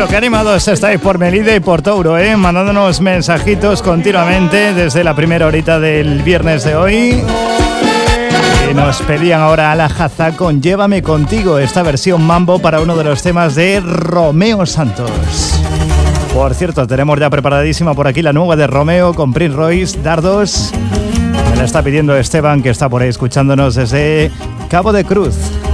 Bueno, qué animados estáis por Melide y por Touro, mandándonos mensajitos continuamente desde la primera horita del viernes de hoy. Y nos pedían ahora a la Jaza con Llévame Contigo, esta versión mambo para uno de los temas de Romeo Santos. Por cierto, tenemos ya preparadísima por aquí la nueva de Romeo con Prince Royce, Dardos. Me la está pidiendo Esteban, que está por ahí escuchándonos desde Cabo de Cruz.